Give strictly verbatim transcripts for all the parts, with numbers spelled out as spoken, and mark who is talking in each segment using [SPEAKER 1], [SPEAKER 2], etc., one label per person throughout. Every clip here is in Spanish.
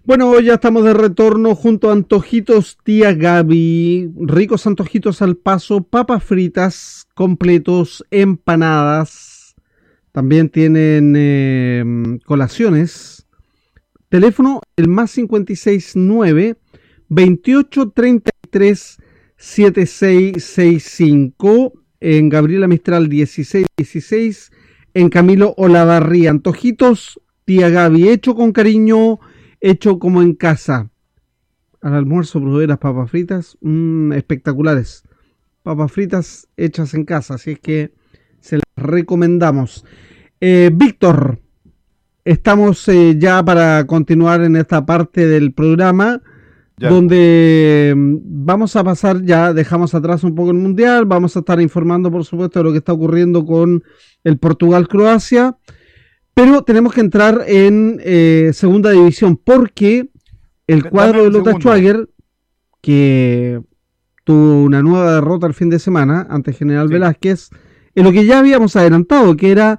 [SPEAKER 1] Bueno, ya estamos de retorno junto a Antojitos Tía Gaby, ricos antojitos al paso, papas fritas, completos, empanadas, también tienen eh, colaciones. Teléfono el más cincuenta y seis nueve veintiocho treinta y tres setenta y seis sesenta y cinco en Gabriela Mistral dieciséis dieciséis, en Camilo Olavarría. Antojitos Tía Gaby, hecho con cariño, hecho como en casa. Al almuerzo probé las papas fritas, mmm, espectaculares. Papas fritas hechas en casa, así es que se las recomendamos. Eh, Víctor, estamos eh, ya para continuar en esta parte del programa, ya, donde vamos a pasar, ya dejamos atrás un poco el Mundial, vamos a estar informando, por supuesto, de lo que está ocurriendo con el Portugal-Croacia, pero tenemos que entrar en eh, segunda división, porque el cuadro de Lota Schwager, que tuvo una nueva derrota el fin de semana ante General sí. Velázquez, en lo que ya habíamos adelantado, que era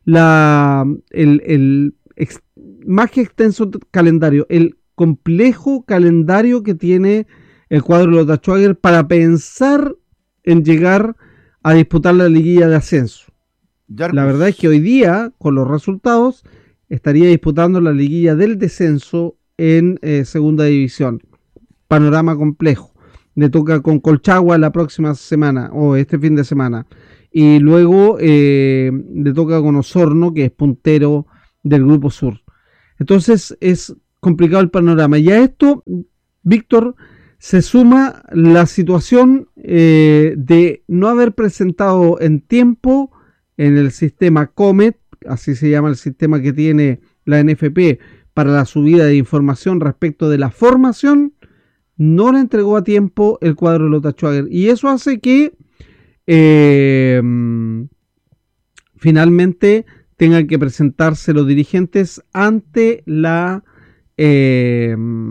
[SPEAKER 1] la el, el ex, más que extenso calendario, el complejo calendario que tiene el cuadro de Lota Schwager para pensar en llegar a disputar la liguilla de ascenso. La verdad es que hoy día, con los resultados, estaría disputando la liguilla del descenso en eh, segunda división. Panorama complejo. Le toca con Colchagua la próxima semana, o este fin de semana. Y luego eh, le toca con Osorno, que es puntero del Grupo Sur. Entonces es complicado el panorama. Y a esto, Víctor, se suma la situación eh, de no haber presentado en tiempo en el sistema Comet, así se llama el sistema que tiene la N F P para la subida de información respecto de la formación, no la entregó a tiempo el cuadro de Lota Schwager. Y eso hace que eh, finalmente tengan que presentarse los dirigentes ante la eh,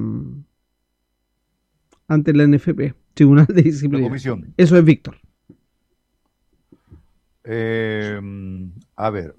[SPEAKER 1] ante la N F P, Tribunal de Disciplina. La comisión. Eso es, Víctor.
[SPEAKER 2] Eh, a ver,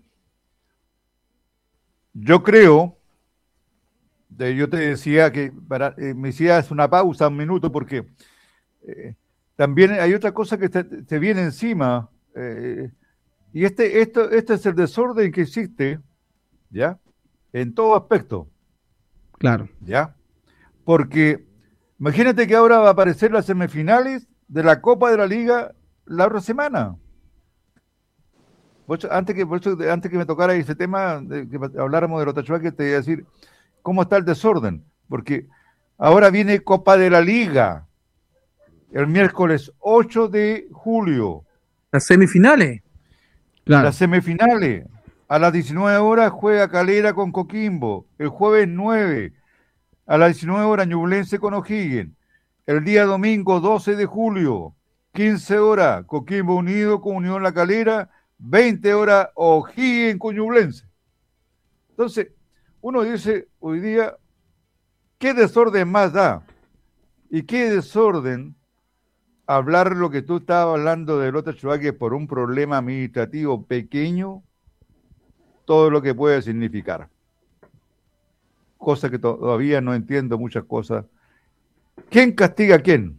[SPEAKER 2] yo creo, de, yo te decía que para, eh, me hacías una pausa un minuto porque eh, también hay otra cosa que te, te viene encima eh, y este, esto, este es el desorden que existe, ¿ya? En todo aspecto.
[SPEAKER 1] Claro.
[SPEAKER 2] ¿Ya? Porque imagínate que ahora va a aparecer las semifinales de la Copa de la Liga la otra semana. Por eso, antes, que, por eso, antes que me tocara ese tema, de que habláramos de Lota Schwager, te iba a decir cómo está el desorden, porque ahora viene Copa de la Liga, el miércoles ocho de julio.
[SPEAKER 3] Las semifinales.
[SPEAKER 2] Claro. Las semifinales. A las diecinueve horas juega Calera con Coquimbo, el jueves nueve, a las diecinueve horas Ñublense con O'Higgins, el día domingo doce de julio, quince horas Coquimbo Unido con Unión La Calera, veinte horas O'Higgins con Ñublense. Entonces, uno dice hoy día, ¿qué desorden más da? ¿Y qué desorden hablar lo que tú estabas hablando de Lota Schwager por un problema administrativo pequeño? Todo lo que puede significar. Cosa que todavía no entiendo muchas cosas. ¿Quién castiga a quién?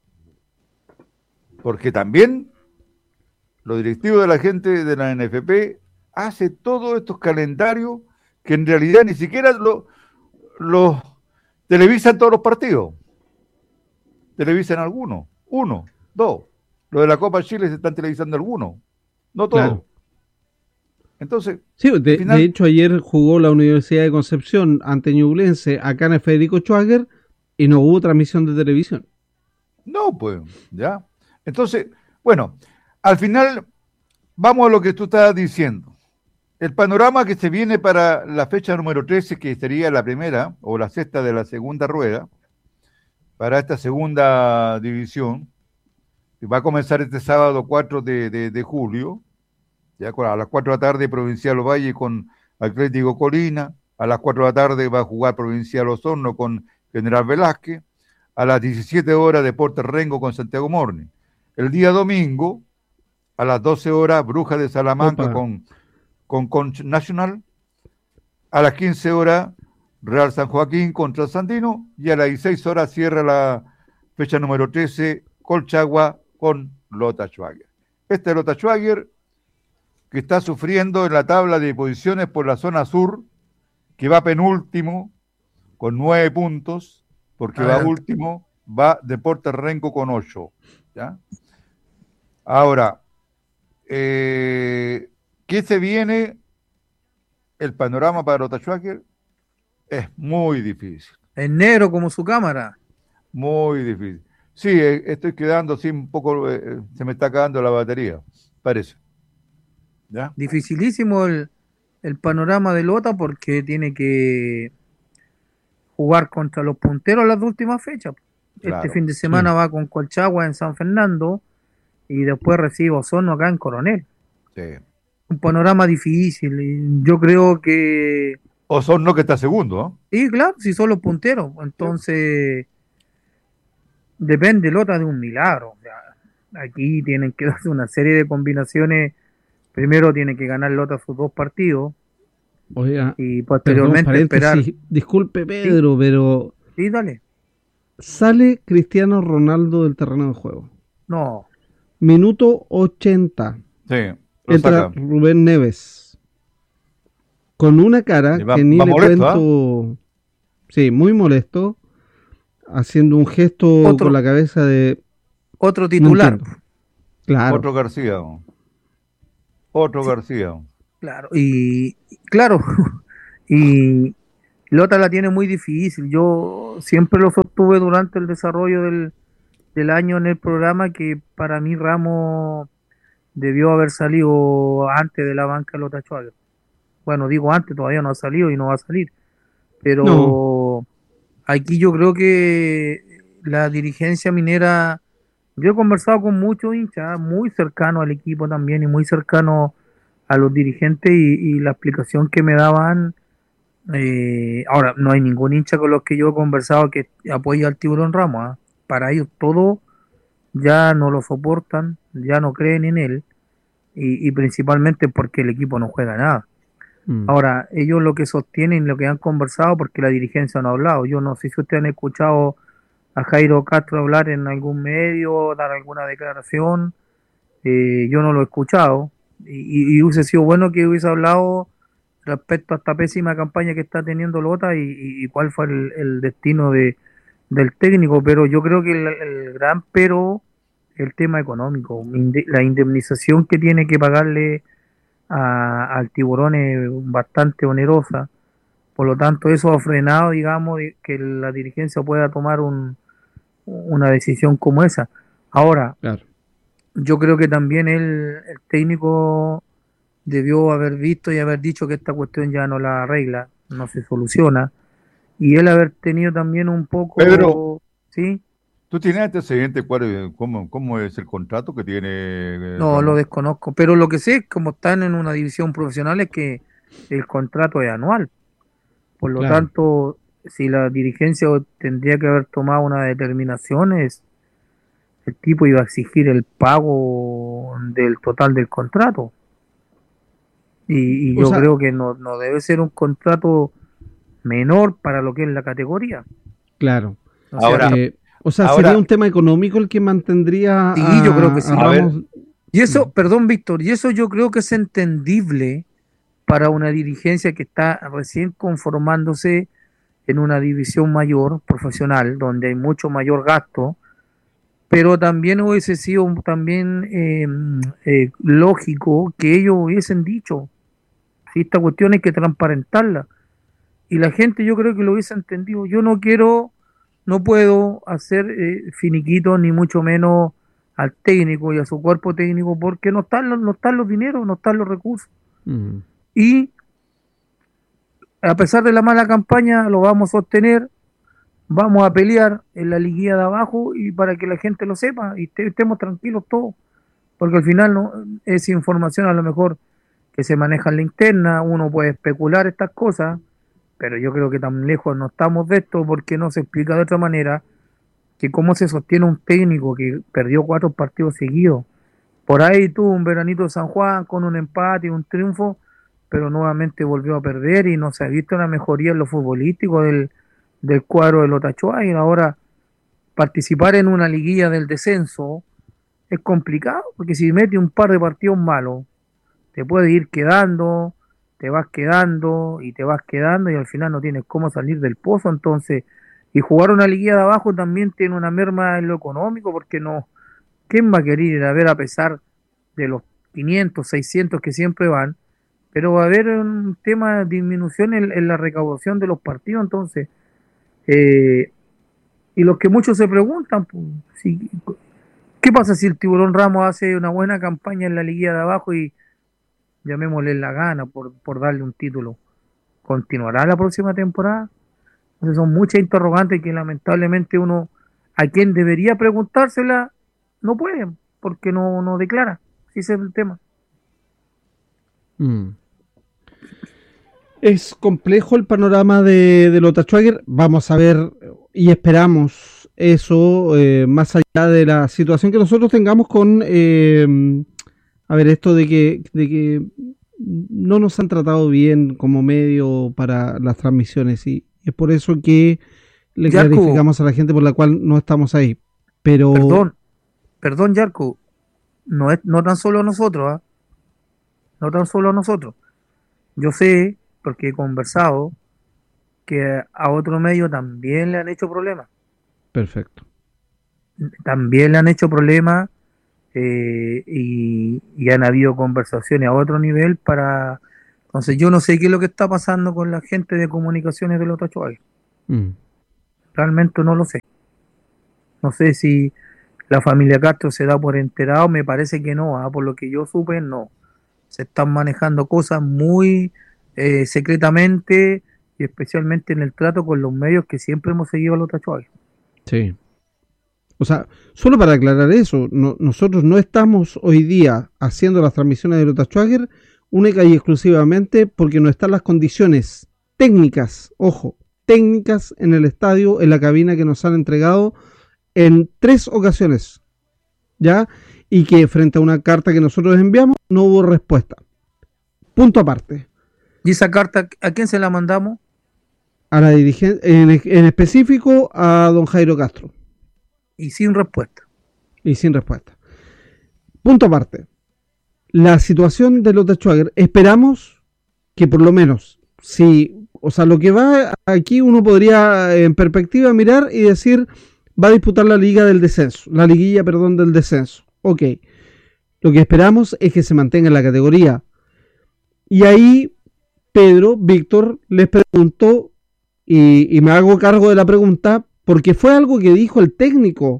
[SPEAKER 2] Porque también los directivos de la gente de la N F P hace todos estos calendarios que en realidad ni siquiera los lo televisan todos los partidos. Televisan algunos, uno, dos. Lo de la Copa Chile se están televisando algunos, no todos. Claro. Entonces,
[SPEAKER 1] sí, de, final... de hecho ayer jugó la Universidad de Concepción ante Ñublense acá en el Federico Schwager y no hubo transmisión de televisión.
[SPEAKER 2] No, pues, ya. Entonces, bueno, al final vamos a lo que tú estabas diciendo. El panorama que se viene para la fecha número trece, que sería la primera o la sexta de la segunda rueda, para esta segunda división, que va a comenzar este sábado cuatro de, de, de julio, ya a las cuatro de la tarde Provincial Ovalle con Atlético Colina, a las cuatro de la tarde va a jugar Provincial Osorno con General Velázquez, a las diecisiete horas Deportes Rengo con Santiago Morning. El día domingo, a las doce horas, Brujas de Salamanca con, con, con Nacional, a las quince horas, Real San Joaquín contra Sandino, y a las dieciséis horas cierra la fecha número trece, Colchagua con Lota Schwager. Este Lota Schwager, que está sufriendo en la tabla de posiciones por la zona sur, que va penúltimo con nueve puntos, porque Adelante. va último, va Deportes Renco con ocho. ¿Ya? Ahora, eh, ¿qué se viene? El panorama para Lota Schwager es muy difícil.
[SPEAKER 3] Es negro como su cámara.
[SPEAKER 2] Muy difícil. Sí, eh, estoy quedando así un poco, eh, se me está acabando la batería, parece. ¿Ya?
[SPEAKER 3] Dificilísimo el, el panorama de Lota porque tiene que jugar contra los punteros las dos últimas fechas. Claro, este fin de semana sí. va con Colchagua en San Fernando y después recibe Osorno acá en Coronel.
[SPEAKER 2] Sí.
[SPEAKER 3] Un panorama difícil. Y yo creo que...
[SPEAKER 2] Osorno que está segundo, ¿no?
[SPEAKER 3] Sí, claro, si son los punteros. Entonces, sí. depende Lota de un milagro. O sea, aquí tienen que darse una serie de combinaciones. Primero tiene que ganar Lota sus dos partidos.
[SPEAKER 1] Oiga,
[SPEAKER 3] y posteriormente esperar.
[SPEAKER 1] Disculpe, Pedro, ¿Sí? pero.
[SPEAKER 3] Sí, dale.
[SPEAKER 1] Sale Cristiano Ronaldo del terreno de juego.
[SPEAKER 3] No.
[SPEAKER 1] Minuto ochenta.
[SPEAKER 2] Sí.
[SPEAKER 1] Entra saca. Rubén Neves. Con una cara va, que ni le molesto, cuento. ¿eh? Sí, muy molesto. Haciendo un gesto otro, con la cabeza de.
[SPEAKER 3] Otro titular.
[SPEAKER 1] No claro.
[SPEAKER 2] Otro García. Otro sí. García.
[SPEAKER 3] Claro, y claro, y Lota la tiene muy difícil. Yo siempre lo sostuve durante el desarrollo del, del año en el programa que para mí Ramos debió haber salido antes de la banca Lota Schwager. Bueno, digo antes, todavía no ha salido y no va a salir. Pero no. Aquí yo creo que la dirigencia minera, yo he conversado con muchos hinchas, muy cercanos al equipo también y muy cercanos a los dirigentes y, y la explicación que me daban, eh, ahora no hay ningún hincha con los que yo he conversado que apoya al Tiburón Ramos, ¿eh? Para ellos todo ya no lo soportan, ya no creen en él y, y principalmente porque el equipo no juega nada. Mm. Ahora, ellos lo que sostienen, lo que han conversado, porque la dirigencia no ha hablado, yo no sé si ustedes han escuchado a Jairo Castro hablar en algún medio, dar alguna declaración, eh, yo no lo he escuchado. Y, y hubiese sido bueno que hubiese hablado respecto a esta pésima campaña que está teniendo Lota y, y, y cuál fue el, el destino de, del técnico, pero yo creo que el, el gran pero el tema económico, la indemnización que tiene que pagarle a, al Tiburón es bastante onerosa, por lo tanto eso ha frenado, digamos, que la dirigencia pueda tomar un, una decisión como esa. Ahora, claro. Yo creo que también el, el técnico debió haber visto y haber dicho que esta cuestión ya no la arregla, no se soluciona, y él haber tenido también un poco...
[SPEAKER 2] Pedro,
[SPEAKER 3] ¿sí?
[SPEAKER 2] ¿Tú tienes antecedentes? ¿Cómo, cómo es el contrato que tiene?
[SPEAKER 3] No, Ramón? Lo desconozco, pero lo que sé, como están en una división profesional, es que el contrato es anual. Por lo claro. tanto, si la dirigencia tendría que haber tomado una determinación, es el tipo iba a exigir el pago del total del contrato. Y, y yo sea, creo que no, no debe ser un contrato menor para lo que es la categoría.
[SPEAKER 1] Claro.
[SPEAKER 3] O sea,
[SPEAKER 1] ahora, eh, o sea ahora, ¿sería un tema económico el que mantendría
[SPEAKER 3] sí,
[SPEAKER 1] a,
[SPEAKER 3] yo creo que sí.
[SPEAKER 1] A Ramos?
[SPEAKER 3] Y eso, perdón, Víctor, y eso yo creo que es entendible para una dirigencia que está recién conformándose en una división mayor, profesional, donde hay mucho mayor gasto, pero también hubiese sido también eh, eh, lógico que ellos hubiesen dicho, si esta cuestión hay que transparentarla, y la gente yo creo que lo hubiese entendido. Yo no quiero, no puedo hacer eh, finiquito ni mucho menos al técnico y a su cuerpo técnico porque no están los, no están los dineros, no están los recursos. Mm. Y a pesar de la mala campaña lo vamos a sostener, vamos a pelear en la liguilla de abajo y para que la gente lo sepa y estemos tranquilos todos, porque al final no es información a lo mejor que se maneja en la interna, uno puede especular estas cosas, pero yo creo que tan lejos no estamos de esto porque no se explica de otra manera que cómo se sostiene un técnico que perdió cuatro partidos seguidos, por ahí tuvo un veranito de San Juan con un empate y un triunfo, pero nuevamente volvió a perder y no se ha visto una mejoría en lo futbolístico del, del cuadro de Lota Schwager. Ahora, participar en una liguilla del descenso es complicado, porque si mete un par de partidos malos, te puede ir quedando, te vas quedando y te vas quedando y al final no tienes cómo salir del pozo. Entonces, y jugar una liguilla de abajo también tiene una merma en lo económico, porque no, ¿quién va a querer ir a ver a pesar de los quinientos, seiscientos que siempre van? Pero va a haber un tema de disminución en, en la recaudación de los partidos. Entonces, eh, y los que muchos se preguntan, pues, si, ¿qué pasa si el Tiburón Ramos hace una buena campaña en la liguilla de abajo y llamémosle la gana por, por darle un título? ¿Continuará la próxima temporada? Entonces son muchas interrogantes que lamentablemente uno, a quien debería preguntársela, no puede, porque no, no declara. Así es el tema.
[SPEAKER 1] Mm. Es complejo el panorama de, de Lota Schwager. Vamos a ver y esperamos eso, eh, más allá de la situación que nosotros tengamos con, eh, a ver, esto de que, de que no nos han tratado bien como medio para las transmisiones, y es por eso que le
[SPEAKER 3] Yarko,
[SPEAKER 1] clarificamos a la gente por la cual no estamos ahí. Pero
[SPEAKER 3] perdón, perdón, Yarko, no es no tan solo nosotros, ¿eh? No tan solo nosotros. Yo sé, porque he conversado, que a otro medio también le han hecho problemas.
[SPEAKER 1] Perfecto.
[SPEAKER 3] También le han hecho problemas eh, y, y han habido conversaciones a otro nivel para... Entonces yo no sé qué es lo que está pasando con la gente de comunicaciones de Lota Schwager.
[SPEAKER 1] Mm.
[SPEAKER 3] Realmente no lo sé. No sé si la familia Castro se da por enterado, me parece que no, ¿eh? Por lo que yo supe, no. Se están manejando cosas muy eh, secretamente y especialmente en el trato con los medios que siempre hemos seguido a Lota Schwager.
[SPEAKER 1] Sí. O sea, solo para aclarar eso, no, nosotros no estamos hoy día haciendo las transmisiones de Lota Schwager única y exclusivamente porque no están las condiciones técnicas, ojo, técnicas en el estadio, en la cabina que nos han entregado en tres ocasiones, ¿ya? Y que frente a una carta que nosotros enviamos no hubo respuesta. Punto aparte.
[SPEAKER 3] ¿Y esa carta a quién se la mandamos?
[SPEAKER 1] A la dirigente, en, en específico a don Jairo Castro.
[SPEAKER 3] Y sin respuesta.
[SPEAKER 1] Y sin respuesta. Punto aparte. La situación de Lota Schwager, esperamos que por lo menos, si, o sea, lo que va aquí uno podría en perspectiva mirar y decir, va a disputar la liga del descenso, la liguilla, perdón, del descenso. Ok. Lo que esperamos es que se mantenga en la categoría. Y ahí, Pedro, Víctor, les pregunto, y, y me hago cargo de la pregunta, porque fue algo que dijo el técnico.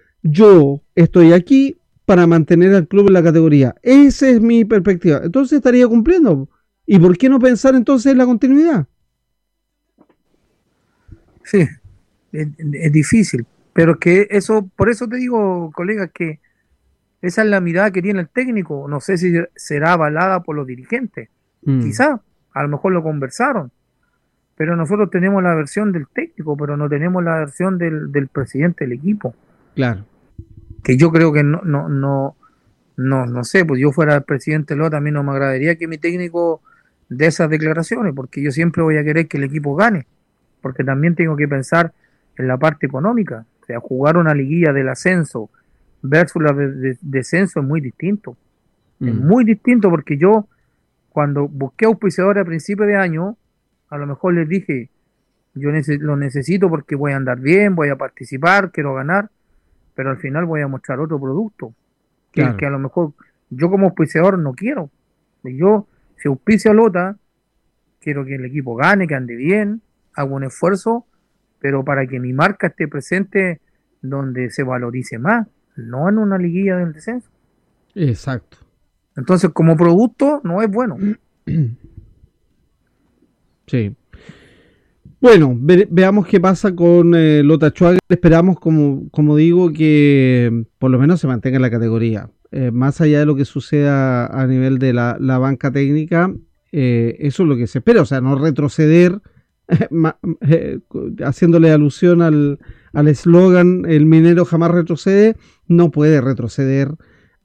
[SPEAKER 1] Yo estoy aquí para mantener al club en la categoría. Esa es mi perspectiva. Entonces estaría cumpliendo. ¿Y por qué no pensar entonces en la continuidad?
[SPEAKER 3] Sí, es, es difícil. Pero que eso, por eso te digo, colega, que esa es la mirada que tiene el técnico. No sé si será avalada por los dirigentes. Mm. Quizá, a lo mejor lo conversaron. Pero nosotros tenemos la versión del técnico, pero no tenemos la versión del, del presidente del equipo.
[SPEAKER 1] Claro.
[SPEAKER 3] Que yo creo que no, no, no, no, no sé, pues yo fuera el presidente Lota, a mí no me agradaría que mi técnico dé esas declaraciones, porque yo siempre voy a querer que el equipo gane, porque también tengo que pensar en la parte económica. O sea, jugar una liguilla del ascenso versus la de, de, descenso es muy distinto. Mm. Es muy distinto, porque yo, cuando busqué auspiciadores a principio de año, a lo mejor les dije, yo neces- lo necesito porque voy a andar bien, voy a participar, quiero ganar, pero al final voy a mostrar otro producto, que, claro. que a lo mejor yo como auspiciador no quiero. Yo, si auspicio a Lota, quiero que el equipo gane, que ande bien, hago un esfuerzo, pero para que mi marca esté presente donde se valorice más, no en una liguilla del descenso.
[SPEAKER 1] Exacto.
[SPEAKER 3] Entonces, como producto, no es bueno.
[SPEAKER 1] Sí. Bueno, ve, veamos qué pasa con eh, Lota Schwager. Esperamos, como, como digo, que por lo menos se mantenga en la categoría. Eh, más allá de lo que suceda a nivel de la, la banca técnica, eh, eso es lo que se espera. O sea, no retroceder, eh, ma, eh, haciéndole alusión al al eslogan, el minero jamás retrocede, no puede retroceder.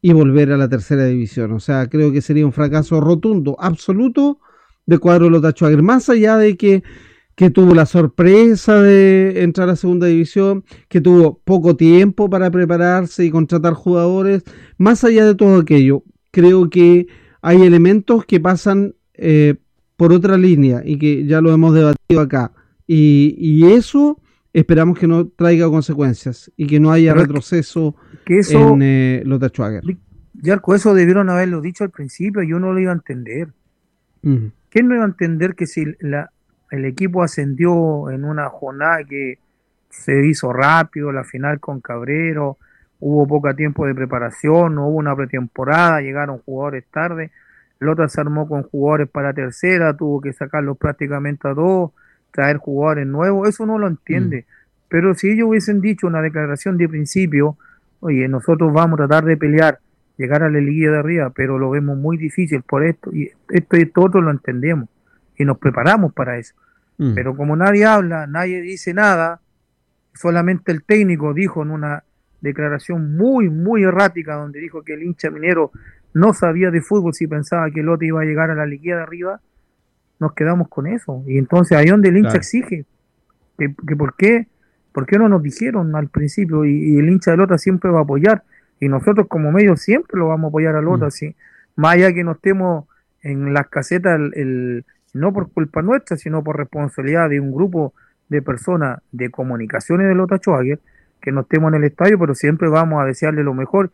[SPEAKER 1] y volver a la tercera división. O sea, creo que sería un fracaso rotundo, absoluto, de cuadro Lota Schwager, más allá de que, que tuvo la sorpresa de entrar a segunda división, que tuvo poco tiempo para prepararse y contratar jugadores, más allá de todo aquello, creo que hay elementos que pasan eh, por otra línea y que ya lo hemos debatido acá, y, y eso esperamos que no traiga consecuencias y que no haya Pero retroceso
[SPEAKER 3] que eso,
[SPEAKER 1] en eh, Lota Schwager.
[SPEAKER 3] Yarko, eso debieron haberlo dicho al principio y uno lo iba a entender. Uh-huh. ¿Quién no iba a entender que si la, el equipo ascendió en una jornada que se hizo rápido, la final con Cabrero, hubo poco tiempo de preparación, no hubo una pretemporada, llegaron jugadores tarde, Lota se armó con jugadores para tercera, tuvo que sacarlos prácticamente a todos, traer jugadores nuevos, eso no lo entiende. Mm. Pero si ellos hubiesen dicho una declaración de principio, oye, nosotros vamos a tratar de pelear, llegar a la liguilla de arriba, pero lo vemos muy difícil por esto, y esto y esto otro lo entendemos, y nos preparamos para eso. Mm. Pero como nadie habla, nadie dice nada, solamente el técnico dijo en una declaración muy, muy errática, donde dijo que el hincha minero no sabía de fútbol si pensaba que Lota iba a llegar a la liguilla de arriba, nos quedamos con eso. Y entonces ahí donde el hincha claro. exige que, que por qué por qué no nos dijeron al principio, y, y el hincha de Lota siempre va a apoyar, y nosotros como medios siempre lo vamos a apoyar a Lota, mm. ¿sí? Más allá que no estemos en las casetas el, el, no por culpa nuestra, sino por responsabilidad de un grupo de personas de comunicaciones de Lota Schwager, que no estemos en el estadio, pero siempre vamos a desearle lo mejor,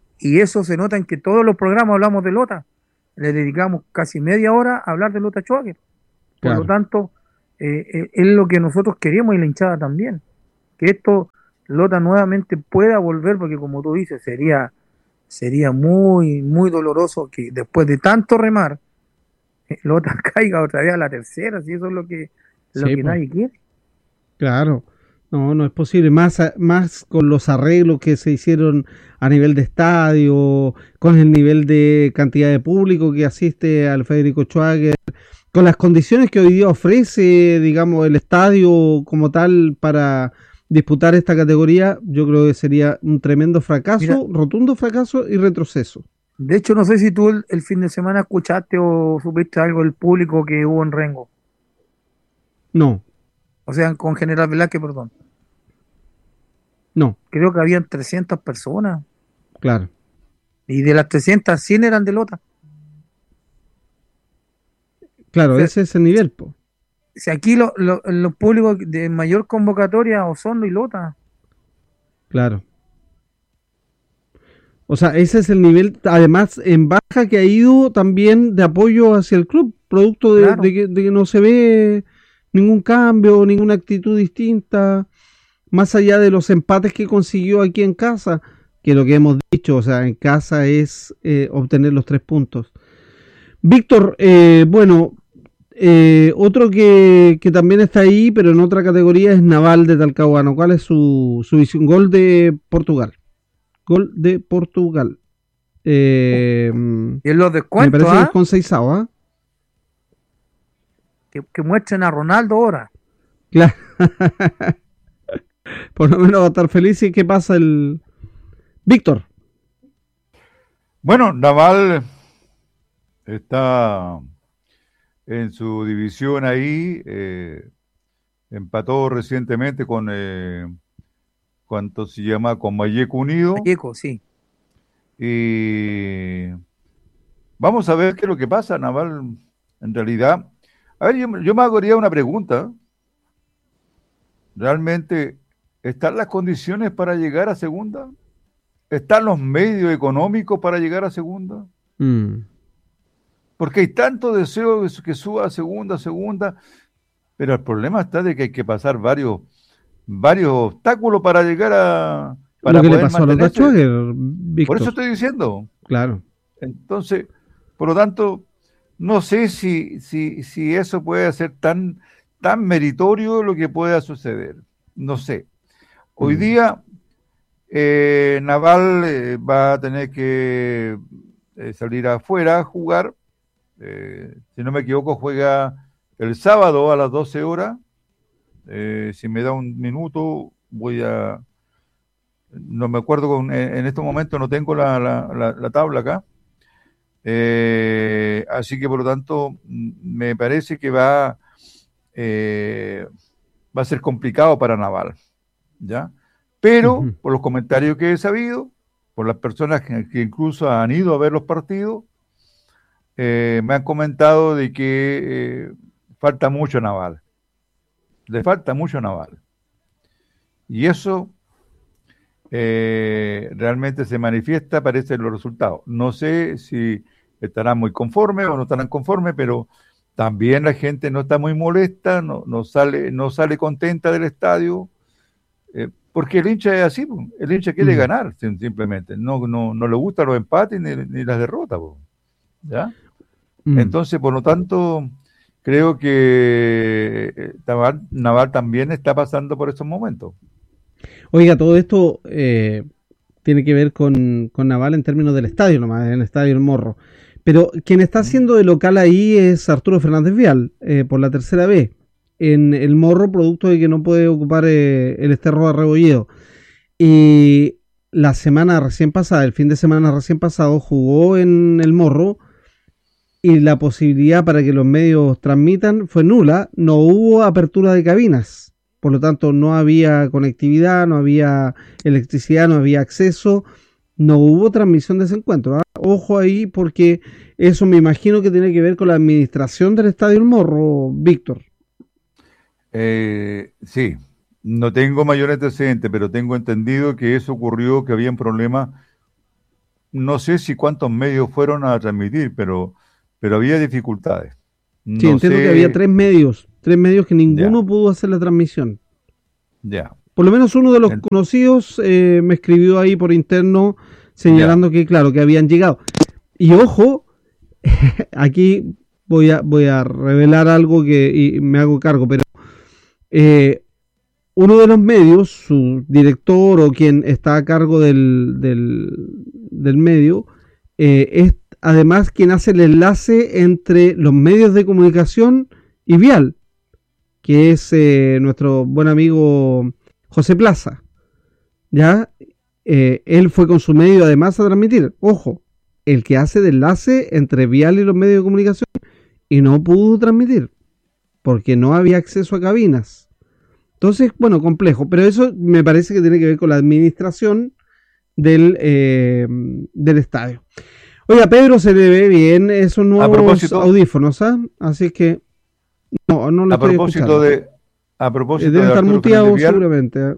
[SPEAKER 3] y eso se nota en que todos los programas hablamos de Lota, le dedicamos casi media hora a hablar de Lota Schwager. Por claro. lo tanto, eh, eh, es lo que nosotros queríamos y la hinchada también. Que esto, Lota nuevamente pueda volver, porque como tú dices, sería sería muy, muy doloroso que después de tanto remar, eh, Lota caiga otra vez a la tercera, si eso es lo que, lo sí, que pues. nadie quiere.
[SPEAKER 1] Claro. No, no es posible, más, más con los arreglos que se hicieron a nivel de estadio, con el nivel de cantidad de público que asiste al Federico Schwager, con las condiciones que hoy día ofrece, digamos, el estadio como tal para disputar esta categoría, yo creo que sería un tremendo fracaso, Mira, rotundo fracaso y retroceso.
[SPEAKER 3] De hecho, no sé si tú el, el fin de semana escuchaste o supiste algo del público que hubo en Rengo.
[SPEAKER 1] No.
[SPEAKER 3] O sea, con General Velázquez, perdón.
[SPEAKER 1] No.
[SPEAKER 3] Creo que habían trescientas personas.
[SPEAKER 1] Claro.
[SPEAKER 3] Y de las trescientas, cien eran de Lota.
[SPEAKER 1] Claro, o sea, ese es el nivel, po.
[SPEAKER 3] Si aquí los lo, lo públicos de mayor convocatoria o son y Lota.
[SPEAKER 1] Claro. O sea, ese es el nivel, además, en baja que ha ido también de apoyo hacia el club, producto de, claro. de, que, de que no se ve ningún cambio, ninguna actitud distinta, más allá de los empates que consiguió aquí en casa, que lo que hemos dicho, o sea, en casa es eh, obtener los tres puntos. Víctor, eh, bueno, eh, otro que, que también está ahí, pero en otra categoría, es Naval de Talcahuano. ¿Cuál es su, su visión? Gol de Portugal. Gol de Portugal. Eh,
[SPEAKER 3] y en los descuentos,
[SPEAKER 1] me parece
[SPEAKER 3] ¿ah?
[SPEAKER 1] que es con Seisao, ¿ah?
[SPEAKER 3] Que, que muestren a Ronaldo ahora.
[SPEAKER 1] Claro. Por lo menos va a estar feliz. ¿Y qué pasa el Víctor?
[SPEAKER 2] Bueno, Naval está en su división ahí, eh, empató recientemente con eh, ¿cuánto se llama? Con Malleco Unido.
[SPEAKER 3] Malleco, sí.
[SPEAKER 2] Y vamos a ver qué es lo que pasa, Naval, en realidad. A ver, yo, yo me haría una pregunta. ¿Realmente están las condiciones para llegar a segunda? ¿Están los medios económicos para llegar a segunda? Mm. Porque hay tanto deseo que suba a segunda, segunda, pero el problema está de que hay que pasar varios, varios obstáculos para llegar a... Para
[SPEAKER 1] lo que le pasó a los Lota Schwager, Víctor.
[SPEAKER 2] Por eso estoy diciendo.
[SPEAKER 1] Claro.
[SPEAKER 2] Entonces, por lo tanto, no sé si, si, si eso puede ser tan, tan meritorio lo que pueda suceder. No sé. Hoy mm. día, eh, Naval eh, va a tener que eh, salir afuera a jugar. Eh, si no me equivoco, juega el sábado a las doce horas. Eh, si me da un minuto, voy a no me acuerdo, con, en estos momentos no tengo la, la, la, la tabla acá, eh, así que por lo tanto me parece que va, eh, va a ser complicado para Naval, ¿ya? Pero uh-huh. por los comentarios que he sabido, por las personas que, que incluso han ido a ver los partidos, eh, me han comentado de que eh, falta mucho Naval, le falta mucho Naval, y eso eh, realmente se manifiesta, aparece en los resultados. No sé si estarán muy conformes o no estarán conformes, pero también la gente no está muy molesta, no, no sale, no sale contenta del estadio, eh, porque el hincha es así, el hincha quiere mm. ganar, simplemente, no, no, no le gustan los empates ni, ni las derrotas, ¿ya? Mm. Entonces, por lo tanto, creo que Naval, Naval también está pasando por estos momentos.
[SPEAKER 1] Oiga, todo esto eh, tiene que ver con, con Naval en términos del estadio, nomás, en el estadio El Morro. Pero quien está haciendo de local ahí es Arturo Fernández Vial, eh, por la tercera vez, en El Morro, producto de que no puede ocupar eh, el Esterro de Rebolledo. Y la semana recién pasada, el fin de semana recién pasado, jugó en El Morro y la posibilidad para que los medios transmitan fue nula, no hubo apertura de cabinas. Por lo tanto, no había conectividad, no había electricidad, no había acceso, no hubo transmisión de ese encuentro. ¿eh? Ojo ahí, porque eso me imagino que tiene que ver con la administración del Estadio El Morro, Víctor.
[SPEAKER 2] Eh, sí, no tengo mayor antecedente, pero tengo entendido que eso ocurrió, que había un problema. No sé si cuántos medios fueron a transmitir, pero, pero había dificultades. No
[SPEAKER 1] sí, entiendo sé... que había tres medios. Tres medios que ninguno ya. pudo hacer la transmisión.
[SPEAKER 2] Ya.
[SPEAKER 1] Por lo menos uno de los Ent... conocidos eh, me escribió ahí por interno señalando ya. que, claro, que habían llegado. Y ojo, aquí voy a voy a revelar algo que y me hago cargo, pero eh, uno de los medios, su director o quien está a cargo del, del, del medio, eh, es además quien hace el enlace entre los medios de comunicación y Vial, que es eh, nuestro buen amigo José Plaza, ¿ya? Eh, él fue con su medio además a transmitir, ojo, el que hace de enlace entre Vial y los medios de comunicación y no pudo transmitir, porque no había acceso a cabinas. Entonces, bueno, complejo, pero eso me parece que tiene que ver con la administración del, eh, del estadio. Oiga, Pedro se le ve bien esos nuevos audífonos, ¿ah? Así que no, no lo
[SPEAKER 2] a
[SPEAKER 1] estoy
[SPEAKER 2] propósito
[SPEAKER 1] escuchando.
[SPEAKER 2] de a propósito
[SPEAKER 1] debe
[SPEAKER 2] de
[SPEAKER 1] estar
[SPEAKER 2] Arturo
[SPEAKER 1] muteado
[SPEAKER 2] Vial,
[SPEAKER 1] seguramente.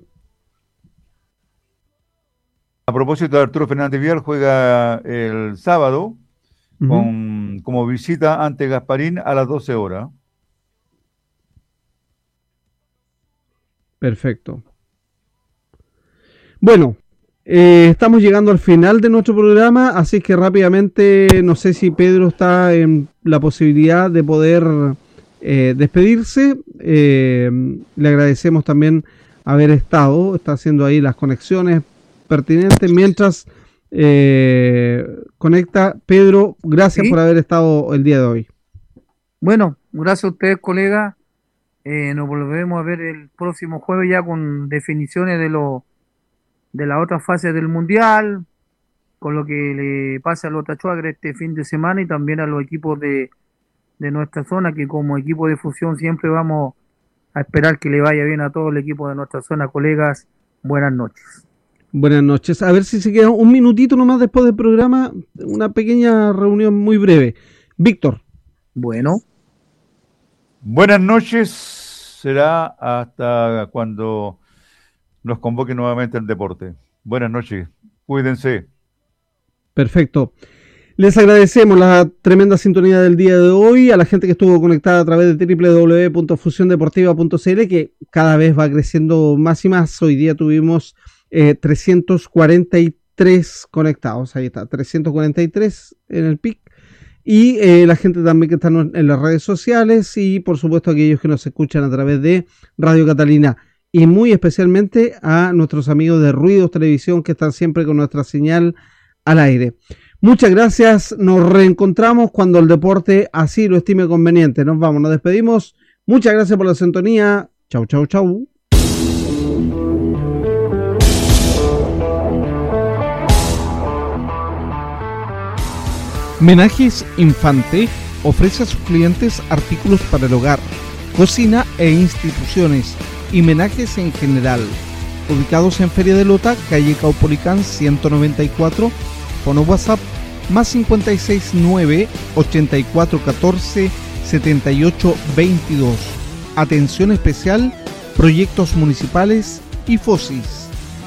[SPEAKER 2] A propósito de Arturo Fernández Vial, juega el sábado uh-huh. con, como visita ante Gasparín a las doce horas.
[SPEAKER 1] Perfecto. Bueno, eh, estamos llegando al final de nuestro programa, así que rápidamente, no sé si Pedro está en la posibilidad de poder eh, despedirse. Eh, le agradecemos también haber estado, está haciendo ahí las conexiones pertinentes mientras eh, conecta. Pedro, gracias ¿Sí? por haber estado el día de hoy.
[SPEAKER 3] Bueno, gracias a ustedes, colegas. Eh, nos volvemos a ver el próximo jueves ya con definiciones de lo de la otra fase del Mundial, con lo que le pasa a los Tachuagres este fin de semana y también a los equipos de, de nuestra zona, que como equipo de fusión siempre vamos a esperar que le vaya bien a todo el equipo de nuestra zona. Colegas, buenas noches.
[SPEAKER 1] Buenas noches. A ver si se queda un minutito nomás después del programa, una pequeña reunión muy breve. Víctor.
[SPEAKER 3] Bueno.
[SPEAKER 2] Buenas noches. Será hasta cuando nos convoque nuevamente el deporte. Buenas noches. Cuídense.
[SPEAKER 1] Perfecto. Les agradecemos la tremenda sintonía del día de hoy, a la gente que estuvo conectada a través de doble u doble u doble u punto fusión deportiva punto c l, que cada vez va creciendo más y más. Hoy día tuvimos eh, trescientos cuarenta y tres conectados. Ahí está, trescientos cuarenta y tres en el pic. Y eh, la gente también que está en las redes sociales y por supuesto aquellos que nos escuchan a través de Radio Catalina. Y muy especialmente a nuestros amigos de Ruidos Televisión que están siempre con nuestra señal al aire. Muchas gracias, nos reencontramos cuando el deporte así lo estime conveniente. Nos vamos, nos despedimos. Muchas gracias por la sintonía. Chau, chau, chau. Menajes Infante ofrece a sus clientes artículos para el hogar, cocina e instituciones y menajes en general. Ubicados en Feria de Lota, calle Caupolicán ciento noventa y cuatro, fono WhatsApp más cincuenta y seis nueve, ochenta y cuatro catorce, setenta y ocho veintidós. Atención especial, proyectos municipales y FOSIS.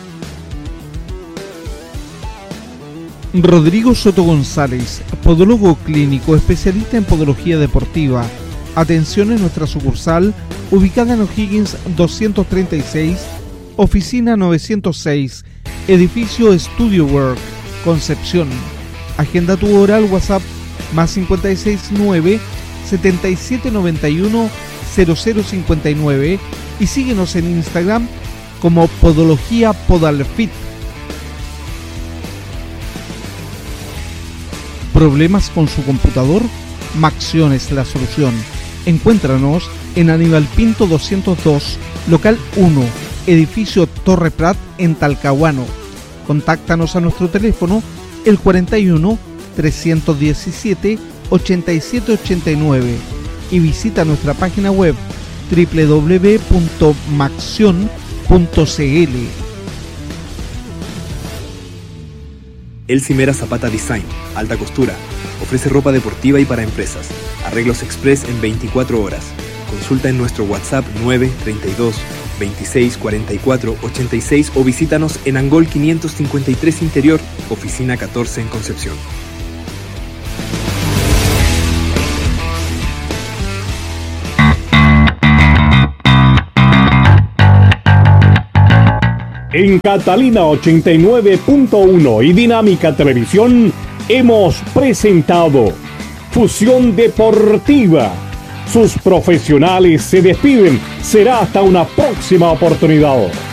[SPEAKER 1] Rodrigo Soto González, podólogo clínico, especialista en podología deportiva. Atención en nuestra sucursal, ubicada en O'Higgins doscientos treinta y seis, oficina novecientos seis, edificio Studio Work, Concepción. Agenda tu hora al WhatsApp más cincuenta y seis nueve, setenta y siete noventa y uno, cero cero cincuenta y nueve y síguenos en Instagram como Podología Podalfit. ¿Problemas con su computador? Maxion es la solución. Encuéntranos en Aníbal Pinto doscientos dos, local uno, edificio Torre Prat en Talcahuano. Contáctanos a nuestro teléfono el cuarenta y uno, trescientos diecisiete, ochenta y siete ochenta y nueve y visita nuestra página web doble u doble u doble u punto maxion punto c l.
[SPEAKER 4] El Cimera Zapata Design, alta costura. Ofrece ropa deportiva y para empresas. Arreglos express en veinticuatro horas. Consulta en nuestro WhatsApp nueve treinta y dos, veintiséis cuarenta y cuatro ochenta y seis o visítanos en Angol quinientos cincuenta y tres Interior, oficina catorce en Concepción.
[SPEAKER 5] En Catalina ochenta y nueve punto uno y Dinámica Televisión hemos presentado Fusión Deportiva. Sus profesionales se despiden. Será hasta una próxima oportunidad.